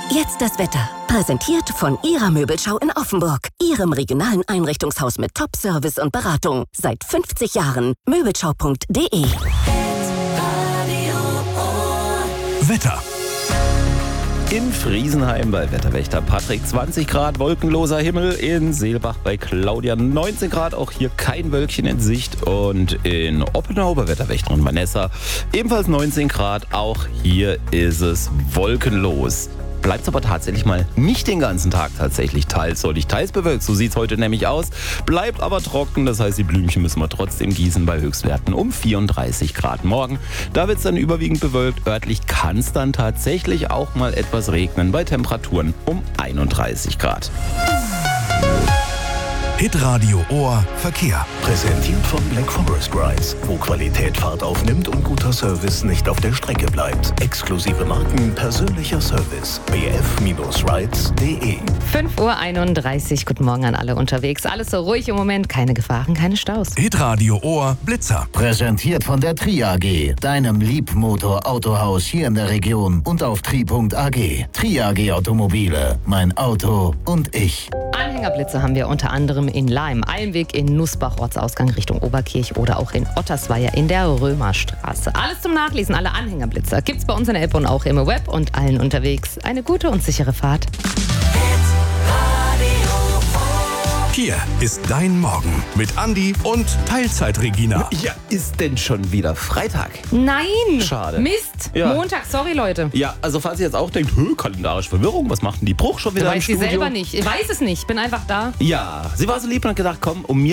Jetzt das Wetter. Präsentiert von Ihrer Möbelschau in Offenburg. Ihrem regionalen Einrichtungshaus mit Top-Service und Beratung. Seit 50 Jahren. Möbelschau.de. Wetter. In Friesenheim bei Wetterwächter Patrick 20 Grad, wolkenloser Himmel. In Seelbach bei Claudia 19 Grad, auch hier kein Wölkchen in Sicht. Und in Oppenau bei Wetterwächter und Vanessa ebenfalls 19 Grad, auch hier ist es wolkenlos. Bleibt es aber tatsächlich mal nicht den ganzen Tag tatsächlich teils sonnig, teils bewölkt. So sieht es heute nämlich aus. Bleibt aber trocken, das heißt, die Blümchen müssen wir trotzdem gießen bei Höchstwerten um 34 Grad. Morgen, da wird es dann überwiegend bewölkt. Örtlich kann es dann tatsächlich auch mal etwas regnen bei Temperaturen um 31 Grad. Hitradio Ohr Verkehr. Präsentiert von Black Forest Rides, wo Qualität Fahrt aufnimmt und guter Service nicht auf der Strecke bleibt. Exklusive Marken, persönlicher Service. bf-rides.de 5:31 Uhr. Guten Morgen an alle unterwegs. Alles so ruhig im Moment, keine Gefahren, keine Staus. Hitradio Ohr Blitzer. Präsentiert von der Tri AG, deinem Liebmotor-Autohaus hier in der Region und auf tri.ag. Tri AG Automobile, mein Auto und ich. Anhängerblitze haben wir unter anderem in Laim, Almweg in Nussbach, Ortsausgang Richtung Oberkirch oder auch in Ottersweier in der Römerstraße. Alles zum Nachlesen, alle Anhängerblitzer gibt's bei uns in der App und auch im Web und allen unterwegs. Eine gute und sichere Fahrt. Hier ist dein Morgen mit Andi und Teilzeit-Regina. Ja, ist denn schon wieder Freitag? Nein! Schade. Mist! Ja. Montag, sorry Leute. Ja, also falls ihr jetzt auch denkt, kalendarische Verwirrung, was macht denn die Bruch schon wieder im Weiß sie Studio? selber nicht. Ich weiß es nicht, bin einfach da. Ja, sie war so lieb und hat gedacht, komm, um mir